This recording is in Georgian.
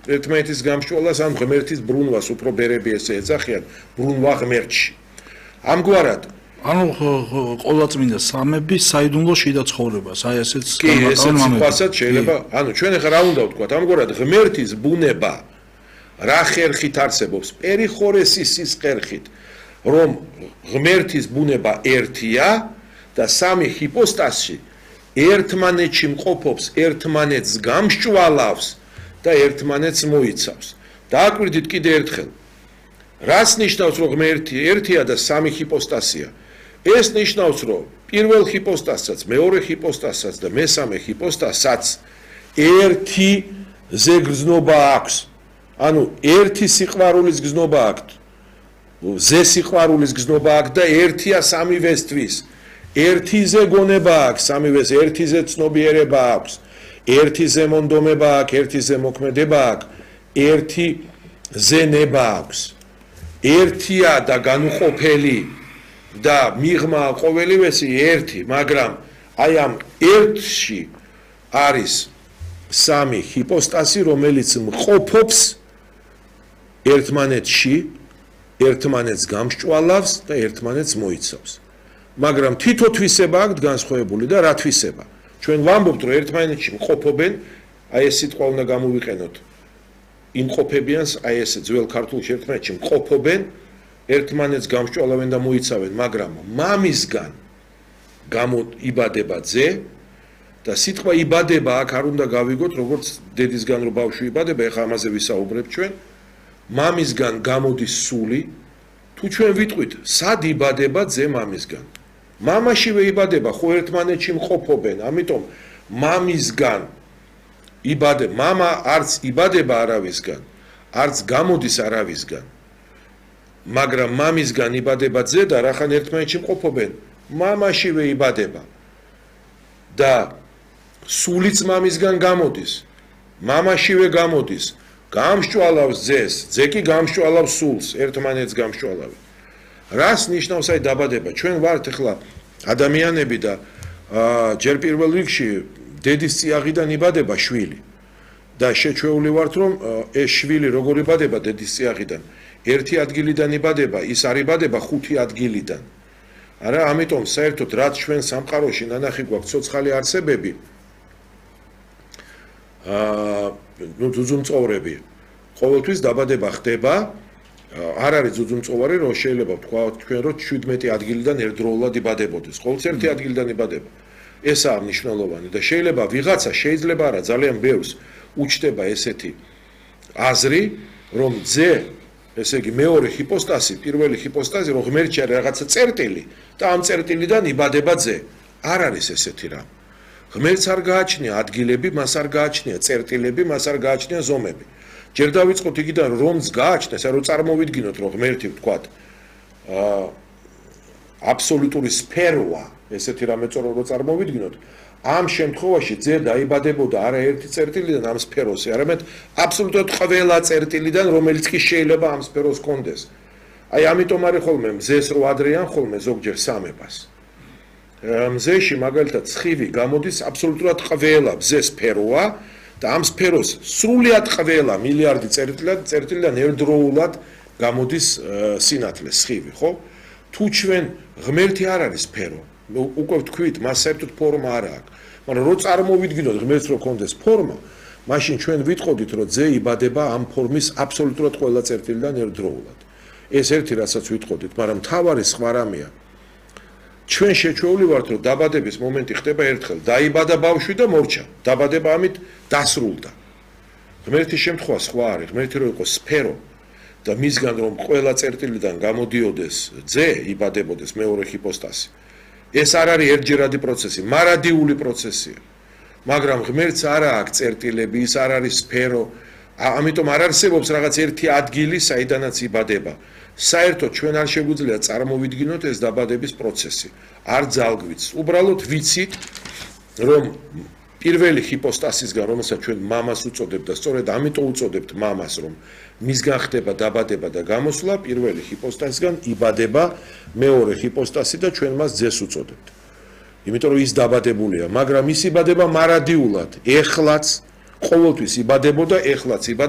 ერთმანეთის გამსჭვალას ან ღმერთის ბრუნვას უფრო ბერები ესე ეძახიან ბრუნვა ღმერთში ამგვარად ანუ ყოვლადწმინდა სამები საიდუმლო შიდა ცხოვრებას აი ესეც კი ესეც სხვასაც შეიძლება ანუ ჩვენ ახლა რა უნდა ვთქვათ ამგვარად ღმერთის ბუნება რა ხერხით არსებობს პერიხორესის სისხერხით რომ ღმერთის ბუნება ერთია და სამი ჰიპოსტასი ერთმანეთში მყოფობს ერთმანეთს გამსჭვალავს და ერთმანეთს მოიცავს დააკვირდით კიდე ერთხელ რას ნიშნავს რომ ღმერთი ერთია და სამი ჰიპოსტასია ეს ნიშნავს რომ პირველ ჰიპოსტასაც მეორე ჰიპოსტასაც და მესამე ჰიპოსტასაც ერთი ზეგრძნობა აქვს ანუ ერთი სიყვარულის გზნობა აქვს ზე სიყვარულის გზნობა აქვს და ერთია სამივესთვის ერთიზე გონება აქვს სამივეს ერთიზე ცნობიერება აქვს ერთიზე მონდომება აქვს ერთიზე მოქმედება აქვს ერთიზე ნება აქვს ერთია და განუყოფელი და მიღმა ყოველივესი ერთი მაგრამ აი ამ ერთში არის სამი ჰიპოსტასი რომელიც მყოფობს ერთმანეთში ერთმანეთს გამსჭვალავს და ერთმანეთს მოიცავს მაგრამ თითო თვისება აქვს განსხვავებული და რა თვისება ჩვენ ვამბობთ რომ ერთმანეთში მყოფობენ აი ეს სიტყვა უნდა გამოვიყენოთ იმყოფებიანს აი ესე ძველ ქართულში ერთმანეთში მყოფობენ ერთმანეთს გამსჭვალავენ და მოიცავენ მაგრამ მამისგან გამოიბადება ძე და სიტყვა იბადება აქ არ უნდა გავიგოთ როგორც დედისგან რო ბავშვი იბადება ეხლა ამაზე ვისაუბრებ ჩვენ მამისგან გამოდის სული თუ ჩვენ ვიტყვით სად იბადება ძე მამისგან მამაშივე იბადება ხო ერთმანეთში მყოფობენ ამიტომ მამისგან იბადება მამა არც იბადება არავისგან არც გამოდის არავისგან მაგრამ მამისგან იბადება ძე და რახან ერთმანეთში მყოფობენ მამაშივე იბადება და სულიც მამისგან გამოდის მამაშივე გამოდის გამსჭვალავს ძეს ძე კი გამსჭვალავს სულს ერთმანეთს გამსჭვალავენ რას ნიშნავს აი დაბადება ჩვენ ვართ ახლა ადამიანები და ჯერ პირველ რიგში დედის წიაღიდან იბადება შვილი და შეჩვეული ვართ რომ ეს შვილი როგორ იბადება დედის წიაღიდან ერთი ადგილიდან იბადება ის არ იბადება ხუთი ადგილიდან არა ამიტომ საერთოდ რაც ჩვენ სამყაროში ნანახი გვაქვს ცოცხალი არსებები ძუძუმწოვრები ყოველთვის დაბადება ხდება არ არის ძუძუმწოვარი რომ შეიძლება თქვა თქვენ რომ 17 ადგილიდან ერთდროულად იბადებოდეს ყოველთვის ერთი ადგილიდან იბადება ესაა მნიშვნელოვანი და შეიძლება ვიღაცა შეიძლება არა ძალიან ბევრს უჩნდება ესეთი აზრი რომ ძე ესე იგი მეორე ჰიპოსტასი პირველი ჰიპოსტასი რომ ღმერთში არის რაღაცა წერტილი და ამ წერტილიდან იბადება ძე არ არის ესეთი რამ ღმერთს არ გააჩნია ადგილები მას არ გააჩნია წერტილები მას არ გააჩნია ზომები ჯერ დავიწყოთ იქიდან რომს გააჩნდეს რომ წარმოვიდგინოთ რომ ღმერთი ვთქვათ აბსოლუტური სფეროა ესეთი რამე წორო რომ წარმოვიდგინოთ ამ შემთხვევაში ძე დაიბადებოდა არა ერთი წერტილიდან ამ სფეროზე არამედ აბსოლუტურად ყველა წერტილიდან რომელიც კი შეიძლება ამ სფეროს კონდეს აი ამიტომ არის ხოლმე მზეს რო ადრეან ხოლმე ზოგჯერ სამებას მზეში მაგალითად ცხივი გამოდის აბსოლუტურად ყველა მზეს სფეროა და ამ სფეროს სრულიად ყველა მილიარდი წერტილიდან ერთდროულად გამოდის სინათლე ცხივი ხო თუ ჩვენ ღმერთი არ არის სფერო უკვე ვთქვით მას საერთოდ ფორმა არ აქვს მაგრამ რო წარმოვიდგინოთ ღმერთს რო კონდეს ფორმა მაშინ ჩვენ ვიტყოდით რომ ძე იბადება ამ ფორმის აბსოლუტურად ყველა წერტილიდან ერთდროულად ეს ერთი რასაც ვიტყოდით მაგრამ მთავარი სხვა რამეა ჩვენ შეჩვეული ვართ რომ დაბადების მომენტი ხდება ერთხელ დაიბადა ბავშვი და მორჩა დაბადება ამით დასრულდა ღმერთის შემთხვევა სხვა არის ღმერთი რო იყოს სფერო და მისგან რომ ყველა წერტილიდან გამოდიოდეს ძე იბადებოდეს მეორე ჰიპოსტასი ეს არ არის ერთჯერადი პროცესი მარადიული პროცესია მაგრამ ღმერთს არ აქვს წერტილები ის არ არის სფერო ამიტომ არ არსებობს რაღაც ერთი ადგილი საიდანაც იბადება საერთოდ ჩვენ არ შეგვიძლია წარმოვიდგინოთ ეს დაბადების პროცესი არ ძალგვიც უბრალოდ ვიცით რომ პირველი ჰიპოსტასისგან რომელსაც ჩვენ მამას უწოდებთ და სწორედ ამიტომ უწოდებთ მამას რომ მისგან ხდება დაბადება და გამოსვლა პირველი ჰიპოსტასისგან იბადება მეორე ჰიპოსტასი და ჩვენ მას ძეს უწოდებთ იმიტომ რომ ის დაბადებულია მაგრამ ის იბადება მარადიულად ეხლაც ყოველთვის იბადებოდა ეხლაც